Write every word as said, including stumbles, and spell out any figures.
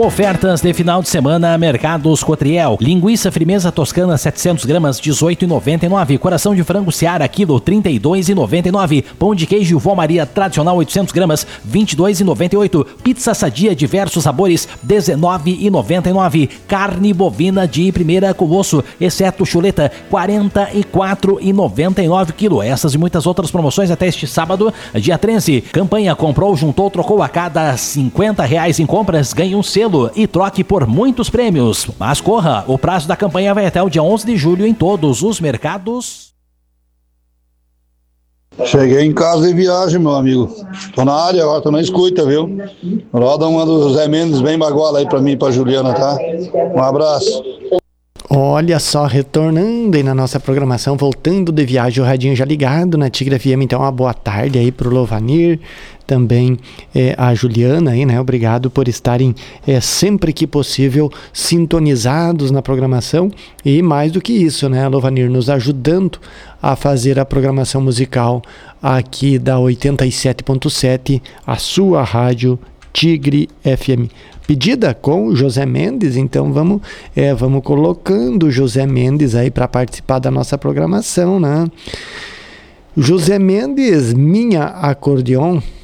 Ofertas de final de semana, Mercados Cotriel. Linguiça Frimeza Toscana setecentos gramas, dezoito reais e noventa e nove centavos. Coração de frango Seara, quilo, trinta e dois reais e noventa e nove centavos. Pão de queijo Vó Maria tradicional, oitocentos gramas, vinte e dois reais e noventa e oito centavos. Pizza Sadia, diversos sabores, dezenove reais e noventa e nove centavos. Carne bovina de primeira com osso, exceto chuleta, quarenta e quatro reais e noventa e nove centavos quilo. Essas e muitas outras promoções até este sábado, dia treze. Campanha comprou, juntou, trocou a cada cinquenta reais em compras, ganhe um selo e troque por muitos prêmios. Mas corra, o prazo da campanha vai até o dia onze de julho em todos os mercados. Cheguei em casa de viagem, meu amigo. Tô na área agora, tô na escuta, viu? Roda uma do Zé Mendes bem baguala aí pra mim e pra Juliana, tá? Um abraço. Olha só, retornando aí na nossa programação, voltando de viagem, o radinho já ligado na Tigre F M, então uma boa tarde aí pro Lovanir, também é, a Juliana aí, né? Obrigado por estarem é, sempre que possível sintonizados na programação e mais do que isso, né? A Lovanir nos ajudando a fazer a programação musical aqui da oitenta e sete ponto sete, a sua rádio Tigre F M. Pedida com José Mendes, então vamos, é, vamos colocando o José Mendes aí para participar da nossa programação, né? José Mendes, Minha Acordeon,